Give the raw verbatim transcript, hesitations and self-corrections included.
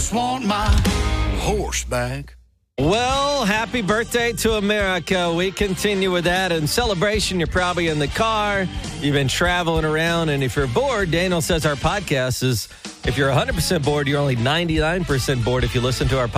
just want my horse back. Well, happy birthday to America. We continue with that. In celebration, you're probably in the car. You've been traveling around. And if you're bored, Daniel says our podcast is, if you're one hundred percent bored, you're only ninety-nine percent bored if you listen to our podcast.